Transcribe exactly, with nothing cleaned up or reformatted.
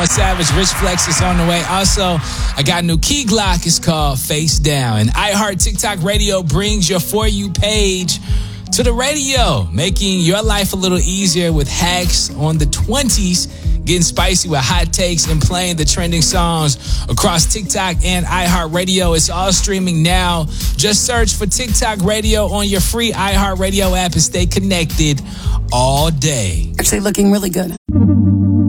twenty-one Savage, Rich Flex is on the way. Also, I got a new key Glock. It's called Face Down. And iHeart TikTok Radio brings your For You page to the radio, making your life a little easier with hacks on the twenties, getting spicy with hot takes and playing the trending songs across TikTok and iHeartRadio. It's all streaming now. Just search for TikTok Radio on your free iHeartRadio app and stay connected all day. Actually looking really good.